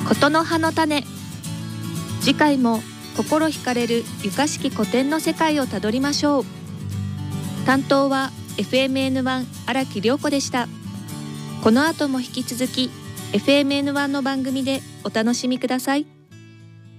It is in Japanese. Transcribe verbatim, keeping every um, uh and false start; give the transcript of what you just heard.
ことの葉の種。次回も心惹かれる床式古典の世界をたどりましょう。担当は エフエムエヌワン 荒木涼子でした。この後も引き続き エフエムエヌワン の番組でお楽しみください。